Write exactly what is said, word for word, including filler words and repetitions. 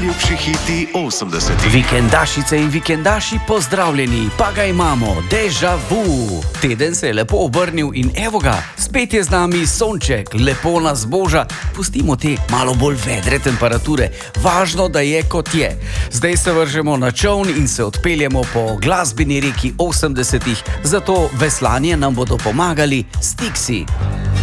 Najljubši hiti osemdesetih. Vikendašice in vikendaši, pozdravljeni, pa ga imamo, Deja Vu. Teden se je lepo obrnil in evo ga, spet je z nami sonček, lepo nas boža. Pustimo te malo bolj vedre temperature, važno, da je kot je. Zdaj se vržemo na čoln in se odpeljemo po glasbeni reki osemdesetih, zato veslanje nam bodo pomagali Stixi.